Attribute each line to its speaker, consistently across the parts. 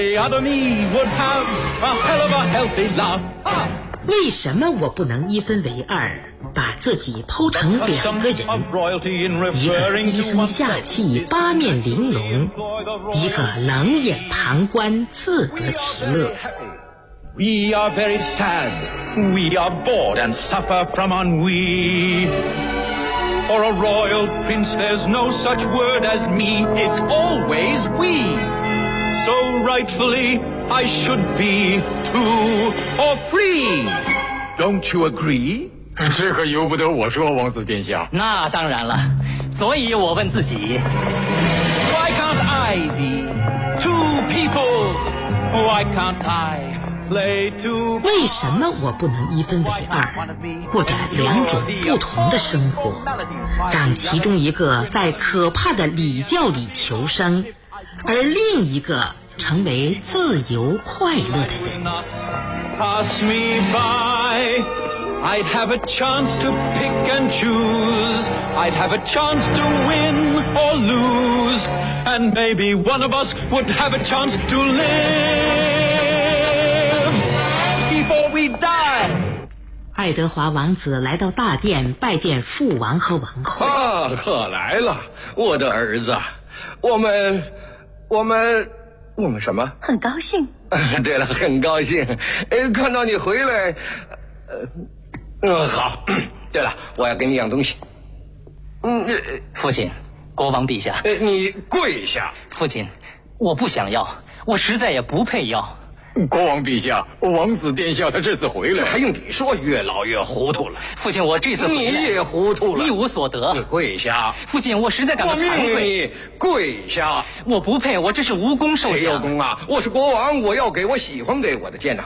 Speaker 1: 为什么我不能一分为二，把自己剖成两个人？一个低声下气、八面玲珑，一个冷眼旁观、自得其乐。
Speaker 2: We are very sad, we are bored and suffer from ennui. For a royal prince there's no such word as me, it's always we. So rightfully I should be 2 or 3. Don't you agree?
Speaker 3: 这可由不得我说，王子殿下。
Speaker 4: 那当然了，所以我问自己
Speaker 2: Why can't I be 2 people? Why can't I play 2?
Speaker 1: 为什么我不能一分为二，过着两种不同的生活，让其中一个在可怕的礼教里求生，而另一个成为自由快乐的人？
Speaker 2: Pass me by, I'd have a chance to pick and choose. I'd have a chance to win or lose. And maybe one of us would have a chance to live before we die.
Speaker 1: 爱德华王子来到大殿拜见父王和王后。
Speaker 5: 可来了，我的儿子，我们什么？
Speaker 6: 很高兴。
Speaker 5: 对了，很高兴，看到你回来。好。对了，我要给你样东西。
Speaker 4: 父亲，国王陛下。
Speaker 5: 你跪下。
Speaker 4: 父亲，我不想要，我实在也不配要。
Speaker 3: 国王陛下，王子殿下他这次回来，
Speaker 5: 这还用你说？越老越糊涂了。
Speaker 4: 父亲，我这次回来
Speaker 5: 你也糊涂了，
Speaker 4: 一无所得。
Speaker 5: 你跪下。
Speaker 4: 父亲，我实在感到惭愧。
Speaker 5: 你跪下。
Speaker 4: 我不配，我这是无功受奖。
Speaker 5: 谁有功啊？我是国王，我要给我喜欢给我的剑呢。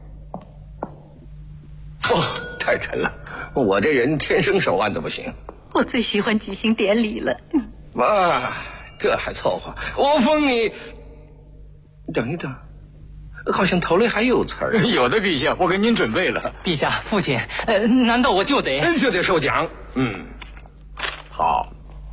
Speaker 5: 太沉了，我这人天生手腕子不行。
Speaker 6: 我最喜欢举行典礼了。
Speaker 5: 这还凑合。我封你。等一等。好像头里还有词儿。
Speaker 3: 有的，陛下，我给您准备了。
Speaker 4: 陛下，父亲，难道我就得
Speaker 5: 受奖？好。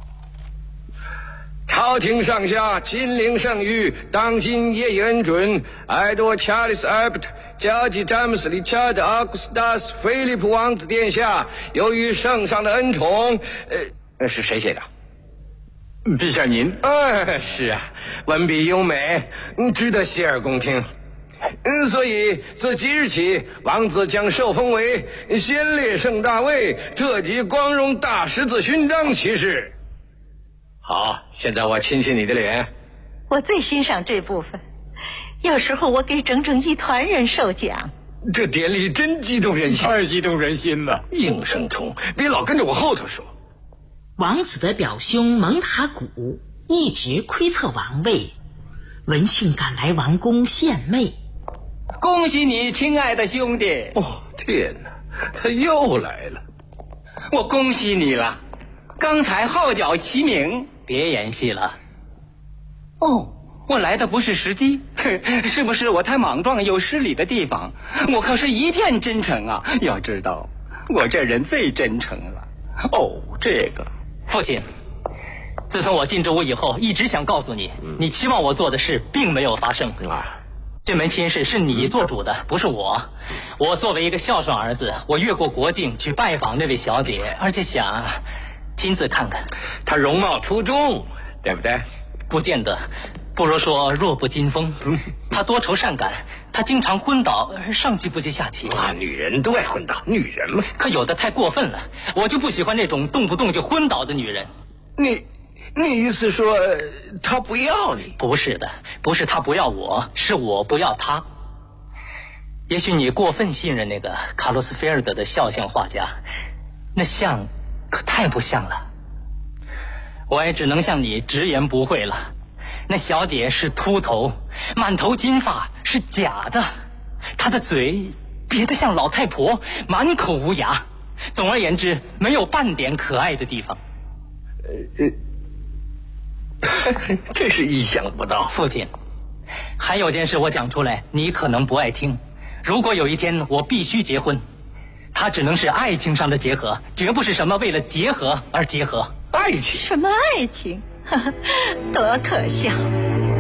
Speaker 5: 朝廷上下亲临圣谕，当今业已恩准，爱多查理斯·艾伯特、加吉詹姆斯·理查德·阿古斯塔斯·菲利普王子殿下，由于圣上的恩宠，是谁写的？
Speaker 3: 陛下您。
Speaker 5: 是啊，文笔优美，值得洗耳恭听。所以自即日起，王子将受封为先烈圣大卫特级光荣大十字勋章骑士。好，现在我亲亲你的脸。
Speaker 6: 我最欣赏这部分，有时候我给整整一团人受奖。
Speaker 5: 这典礼真激动人心，
Speaker 3: 太激动人心了。
Speaker 5: 应声虫，别老跟着我后头说。
Speaker 1: 王子的表兄蒙塔古一直窥测王位，闻讯赶来王宫献媚。
Speaker 4: 恭喜你，亲爱的兄弟！
Speaker 5: 天哪，他又来了！
Speaker 4: 我恭喜你了，刚才号角齐鸣，别演戏了。我来的不是时机，是不是我太莽撞有失礼的地方？我可是一片真诚啊！要知道，我这人最真诚了。这个，父亲，自从我进这屋以后，一直想告诉你，你期望我做的事并没有发生。这门亲事是你做主的，不是我。我作为一个孝顺儿子，我越过国境去拜访那位小姐，而且想亲自看看。
Speaker 5: 她容貌出众，对不对？
Speaker 4: 不见得，不如说弱不禁风。她多愁善感，她经常昏倒，上气不接下气。
Speaker 5: 女人都爱昏倒，女人嘛。
Speaker 4: 可有的太过分了，我就不喜欢那种动不动就昏倒的女人。
Speaker 5: 你意思说他不要你？
Speaker 4: 不是的，不是他不要我，是我不要他。也许你过分信任那个卡洛斯菲尔德的肖像画家，那像可太不像了。我也只能向你直言不讳了，那小姐是秃头，满头金发，是假的，她的嘴瘪得像老太婆，满口无牙，总而言之没有半点可爱的地方。
Speaker 5: 这是意想不到。
Speaker 4: 父亲，还有件事我讲出来你可能不爱听。如果有一天我必须结婚，它只能是爱情上的结合，绝不是什么为了结合而结合。
Speaker 5: 爱情？
Speaker 6: 什么爱情？多可笑。